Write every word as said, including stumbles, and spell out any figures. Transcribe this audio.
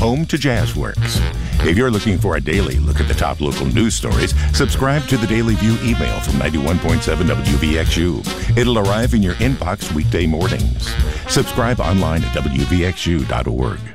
home to Jazzworks. If you're looking for a daily look at the top local news stories, subscribe to the Daily View email from ninety-one point seven W V X U. It'll arrive in your inbox weekday mornings. Subscribe online at W V X U dot org.